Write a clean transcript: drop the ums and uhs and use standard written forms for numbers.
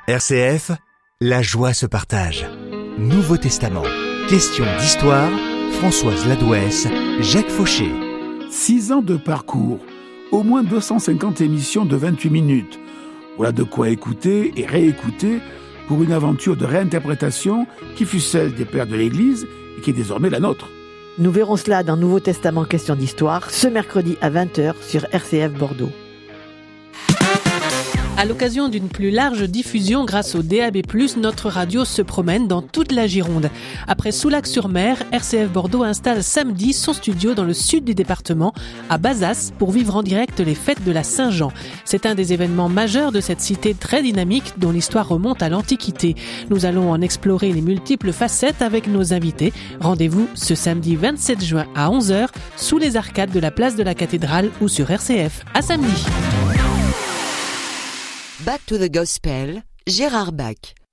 RCF, la joie se partage. Nouveau Testament, questions d'histoire, Françoise Ladouès, Jacques Fauché. 6 ans de parcours, au moins 250 émissions de 28 minutes. Voilà de quoi écouter et réécouter pour une aventure de réinterprétation qui fut celle des pères de l'Église et qui est désormais la nôtre. Nous verrons cela dans Nouveau Testament Questions d'Histoire, ce mercredi à 20h sur RCF Bordeaux. À l'occasion d'une plus large diffusion grâce au DAB+, notre radio se promène dans toute la Gironde. Après Soulac-sur-Mer, RCF Bordeaux installe samedi son studio dans le sud du département, à Bazas, pour vivre en direct les fêtes de la Saint-Jean. C'est un des événements majeurs de cette cité très dynamique dont l'histoire remonte à l'Antiquité. Nous allons en explorer les multiples facettes avec nos invités. Rendez-vous ce samedi 27 juin à 11h, sous les arcades de la place de la Cathédrale ou sur RCF. À samedi. Back to the Gospel, Gérard Bach.